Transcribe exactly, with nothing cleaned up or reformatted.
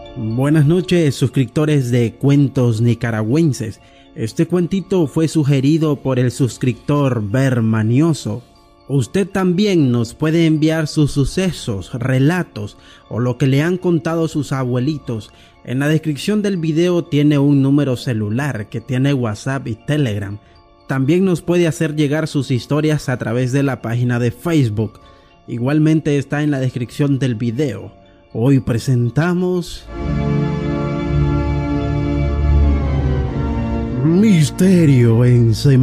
Buenas noches, suscriptores de Cuentos Nicaragüenses. Este cuentito fue sugerido por el suscriptor Bermanioso. Usted también nos puede enviar sus sucesos, relatos o lo que le han contado sus abuelitos. En la descripción del video tiene un número celular que tiene WhatsApp y Telegram. También nos puede hacer llegar sus historias a través de la página de Facebook. Igualmente está en la descripción del video. Hoy presentamos Misterio en Semana.